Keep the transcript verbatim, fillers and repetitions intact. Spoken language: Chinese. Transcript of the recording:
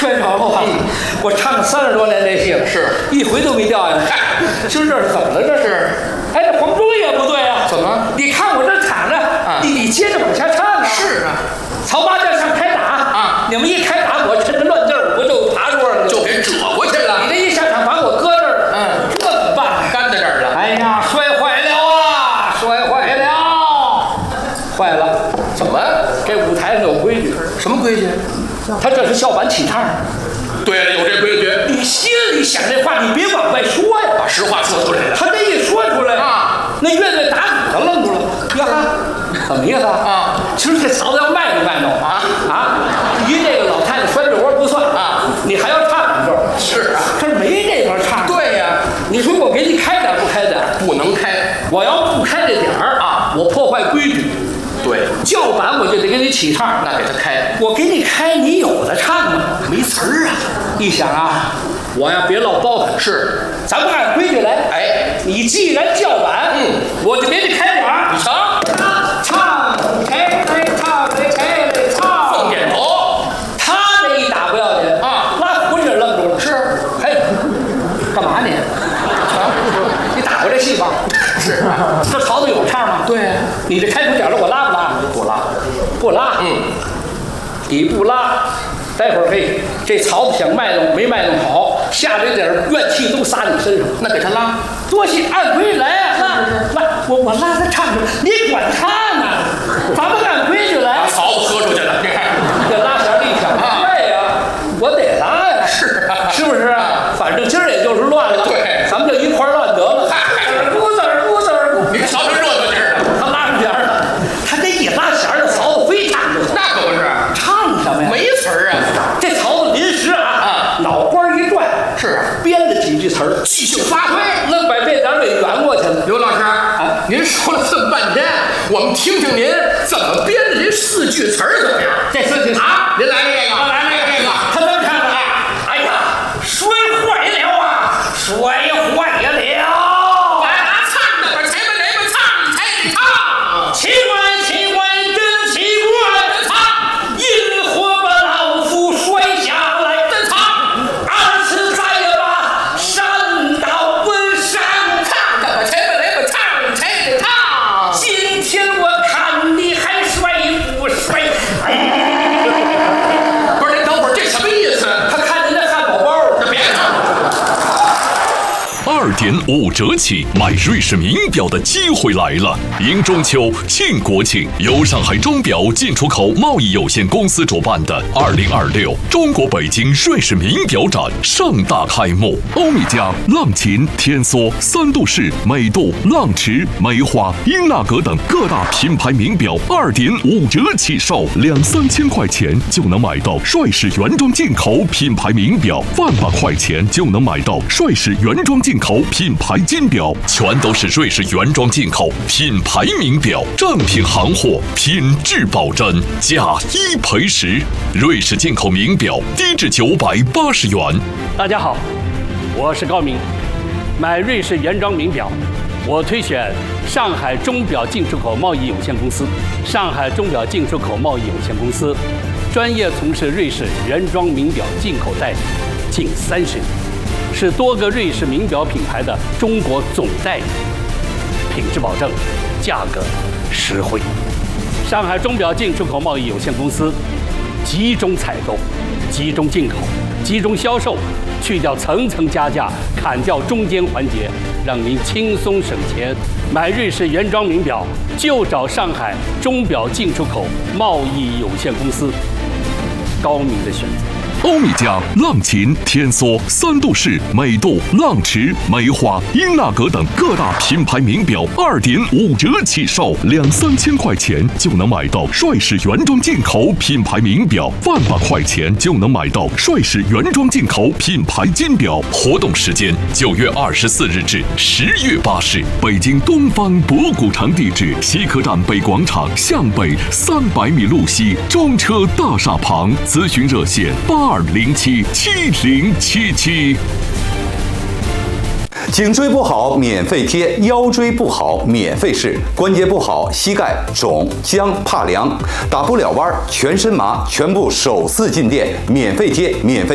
宣传我，我唱了三十多年这戏了， 是一回都没掉下来。今儿这是怎么了？这是？哎，这黄忠也不对啊！ 怎么？ 你看我这躺着， 啊、 你你接着往下唱啊！ 是啊， 曹八将上开打啊！ 你们一开打，我趁着乱地儿，我就爬桌上就给折过去了。 你这一下场把我搁这儿， 嗯， 这怎么办？ 干在这儿了。 哎呀，摔坏了啊！摔坏了，坏了！ 怎么？ 这舞台上有规矩。 什么规矩？ 他这是笑板起唱。 对了，有这规矩。 你心里想这话，你别往外说呀， 把实话说出来了。 他这一说出来啊， 那乐队打鼓都愣住了。呀，怎么意思啊？ 其实这槽子要卖弄卖弄啊啊！一这个老太太拴着活不算啊， 你还要唱两句。 是啊， 这没这段唱。 对呀， 你说我给你开点不开点？ 不能开。 我要不开这点儿啊，我破坏规矩。 对， 叫板我就得给你起唱， 那给他开。 我给你开，你有的唱吗？ 没词儿啊！ 一想啊，我呀别老包他， 是， 咱们按规矩来。 哎， 你既然叫板， 嗯， 我就给你开点儿。 你瞧， 唱，开开唱，开开唱， 放点头。 他这一打不要紧啊， 拉胡劲愣住了。 是， 嘿，干嘛你？啊，你打过这戏吗？ 是啊， 这槽子有唱吗？ 对， 你这开出点了，我拉不拉？ 不拉， 不拉。 嗯， 你不拉，待会儿嘿，这槽子想卖弄没卖弄好，下这点怨气都撒你身上。 那给他拉， 多谢按规矩来啊，拉拉，我我拉他唱去，你管他呢？咱们按规矩来。 把槽子喝出去了，你看， 这拉弦一响，对呀，我得拉呀， 是啊， 是不是啊？反正今儿也就是乱了， 对， 咱们就一块乱得了。咕子儿咕子儿咕， 你瞧这热闹劲儿， 他拉上弦了，他这一拉弦儿，这槽子非唱就走。 那可不是， 唱什么呀？ 没词儿啊。 这槽子临时啊， 啊， 脑瓜一转， 是啊， 编了几句词儿， 即兴发挥， 愣把这点儿给圆过去了。 刘老师啊， 您说了这么半天，我们听听您怎么编的这四句词儿怎么样？ 这四句啊，您来这个， 来来这个，他这么唱的。哎呀，摔坏了啊，摔坏了。 把它唱的，把前面哪个唱，才得唱。 奇怪奇怪真奇怪， 真唱。 因祸把老夫摔下来， 真唱。 二次再把山倒奔山唱的，把前面哪个唱，才得唱。 今天我看你还摔不摔？ 不是，您等会儿，这什么意思？ 他看您这汉堡包， 那别唱。 二点五折起买瑞士名表的机会来了！迎中秋庆国庆，由上海钟表进出口贸易有限公司主办的二零二六中国北京瑞士名表展盛大开幕。欧米茄、浪琴、天梭、三度式、美度、浪驰、梅花、英纳格等各大品牌名表二点五折起售，两三千块钱就能买到瑞士原装进口品牌名表，万把块钱就能买到瑞士原装进口品牌金表，全都是瑞士原装进口品牌名表，正品行货，品质保真，价一赔十。瑞士进口名表低至九百八十元。 大家好，我是高明。买瑞士原装名表，我推选上海钟表进出口贸易有限公司。上海钟表进出口贸易有限公司专业从事瑞士原装名表进口代理近三十年，是多个瑞士名表品牌的中国总代理，品质保证，价格实惠。上海钟表进出口贸易有限公司集中采购、集中进口、集中销售，去掉层层加价，砍掉中间环节，让您轻松省钱。买瑞士原装名表就找上海钟表进出口贸易有限公司，高明的选择。 欧米茄、浪琴、天梭、三度式、美度、浪驰、梅花、英纳格等各大品牌名表二点五折起售，两三千块钱就能买到瑞士原装进口品牌名表，万把块钱就能买到瑞士原装进口品牌金表。活动时间九月二十四日至十月八日，北京东方博古城地址：西客站北广场向北三百米路西中车大厦旁。咨询热线八二零七七零七七。 颈椎不好免费贴，腰椎不好免费试，关节不好膝盖肿僵怕凉，打不了弯全身麻，全部首次进店免费贴免费。